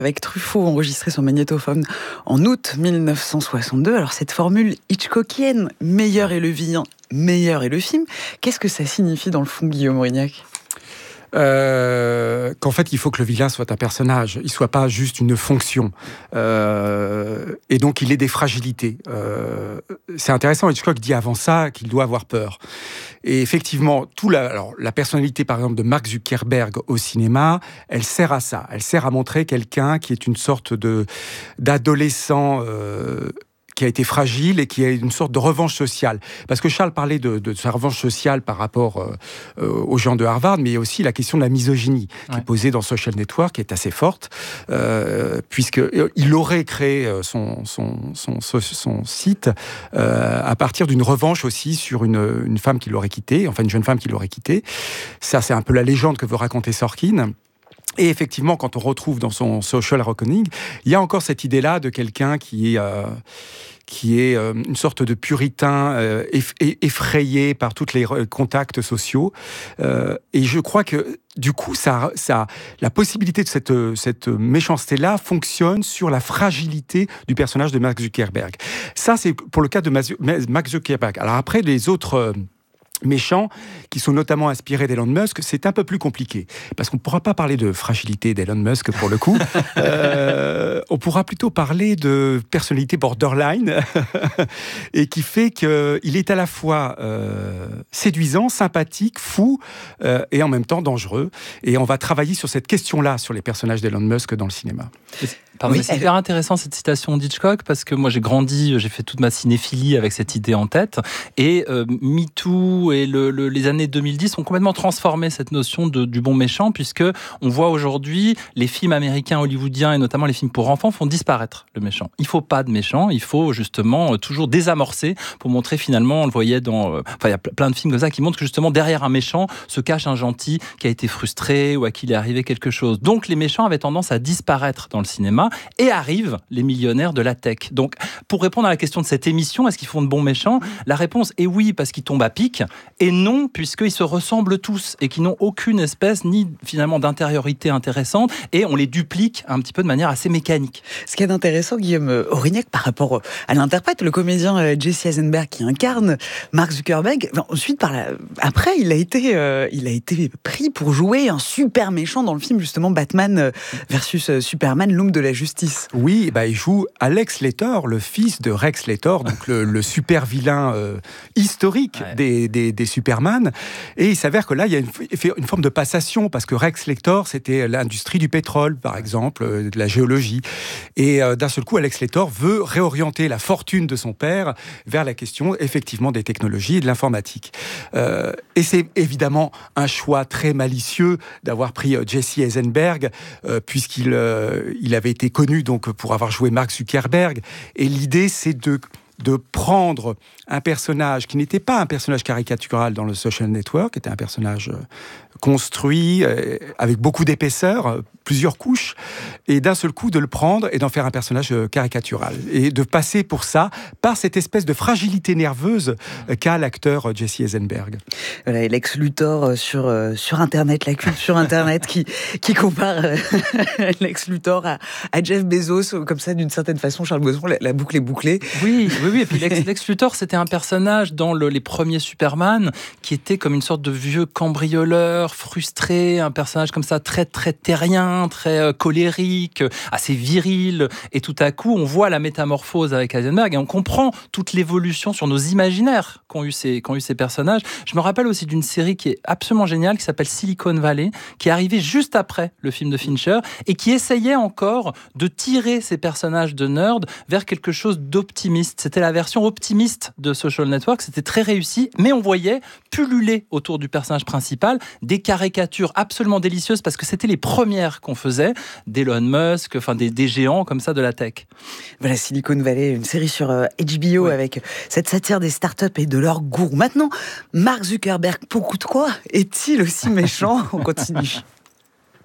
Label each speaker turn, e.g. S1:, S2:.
S1: avec Truffaut enregistré son magnétophone en août 1962. Alors cette formule hitchcockienne, meilleur est le vilain, meilleur est le film, qu'est-ce que ça signifie dans le fond, Guillaume Aurignac ?
S2: Qu'en fait, il faut que le vilain soit un personnage, il ne soit pas juste une fonction. Et donc, il ait des fragilités. C'est intéressant, Hitchcock dit avant ça qu'il doit avoir peur. Et effectivement, la personnalité, par exemple, de Mark Zuckerberg au cinéma, elle sert à ça. Elle sert à montrer quelqu'un qui est une sorte d'adolescent qui a été fragile et qui a une sorte de revanche sociale. Parce que Charles parlait de sa revanche sociale par rapport aux gens de Harvard, mais il y a aussi la question de la misogynie qui est posée dans Social Network, qui est assez forte, puisqu'il aurait créé son site à partir d'une revanche aussi sur une femme qui l'aurait quitté, enfin une jeune femme qui l'aurait quitté. Ça, c'est un peu la légende que veut raconter Sorkin. Et effectivement, quand on retrouve dans son Social Reckoning, il y a encore cette idée-là de quelqu'un qui est une sorte de puritain effrayé par tous les contacts sociaux. Et je crois que, du coup, la possibilité de cette méchanceté-là fonctionne sur la fragilité du personnage de Mark Zuckerberg. Ça, c'est pour le cas de Mark Zuckerberg. Alors après, les autres méchants, qui sont notamment inspirés d'Elon Musk, c'est un peu plus compliqué. Parce qu'on ne pourra pas parler de fragilité d'Elon Musk, pour le coup. On pourra plutôt parler de personnalité borderline, et qui fait qu'il est à la fois séduisant, sympathique, fou, et en même temps dangereux. Et on va travailler sur cette question-là, sur les personnages d'Elon Musk dans le cinéma.
S3: C'est hyper intéressant cette citation d'Hitchcock, parce que moi j'ai fait toute ma cinéphilie avec cette idée en tête, et MeToo et les années 2010 ont complètement transformé cette notion du bon méchant, puisque on voit aujourd'hui les films américains hollywoodiens et notamment les films pour enfants font disparaître le méchant. Il faut pas de méchant, il faut justement toujours désamorcer pour montrer finalement, on le voyait il y a plein de films comme ça qui montrent que justement derrière un méchant se cache un gentil qui a été frustré ou à qui il est arrivé quelque chose. Donc les méchants avaient tendance à disparaître dans le cinéma. Et arrivent les millionnaires de la tech. Donc, pour répondre à la question de cette émission, est-ce qu'ils font de bons méchants ? La réponse est oui, parce qu'ils tombent à pic, et non, puisqu'ils se ressemblent tous, et qu'ils n'ont aucune espèce, ni finalement d'intériorité intéressante, et on les duplique un petit peu de manière assez mécanique.
S1: Ce qui est intéressant, Guillaume Aurignac, par rapport à l'interprète, le comédien Jesse Eisenberg, qui incarne Mark Zuckerberg, ensuite, après, il a été pris pour jouer un super méchant dans le film, justement, Batman versus Superman, l'homme de la justice.
S2: Oui, il joue Alex Luthor, le fils de Rex Luthor, donc le super vilain historique des Superman. Et il s'avère que là, il y a une forme de passation, parce que Rex Luthor, c'était l'industrie du pétrole, par exemple, de la géologie. Et d'un seul coup, Alex Luthor veut réorienter la fortune de son père vers la question, effectivement, des technologies et de l'informatique. Et c'est évidemment un choix très malicieux d'avoir pris Jesse Eisenberg, puisqu'il avait été connu donc pour avoir joué Mark Zuckerberg, et l'idée c'est de prendre un personnage qui n'était pas un personnage caricatural dans le Social Network, qui était un personnage construit, avec beaucoup d'épaisseur, plusieurs couches, et d'un seul coup de le prendre et d'en faire un personnage caricatural. Et de passer pour ça, par cette espèce de fragilité nerveuse qu'a l'acteur Jesse Eisenberg.
S1: Voilà, Lex Luthor sur Internet, la culture Internet qui compare Lex Luthor à Jeff Bezos, comme ça, d'une certaine façon, Charles Boisson, la boucle est bouclée.
S3: Oui, et puis Lex Luthor, c'était un personnage dans les premiers Superman qui était comme une sorte de vieux cambrioleur frustré, un personnage comme ça très très terrien, très colérique, assez viril, et tout à coup on voit la métamorphose avec Eisenberg et on comprend toute l'évolution sur nos imaginaires qu'ont eu ces personnages. Je me rappelle aussi d'une série qui est absolument géniale qui s'appelle Silicon Valley, qui est arrivée juste après le film de Fincher et qui essayait encore de tirer ces personnages de nerds vers quelque chose d'optimiste. C'était la version optimiste de Social Network, c'était très réussi, mais on voyait pulluler autour du personnage principal des caricatures absolument délicieuses, parce que c'était les premières qu'on faisait d'Elon Musk, enfin des géants comme ça de la tech.
S1: Voilà, Silicon Valley, une série sur HBO avec cette satire des startups et de leurs gourous. Maintenant, Mark Zuckerberg, beaucoup de quoi est-il aussi méchant ? On continue.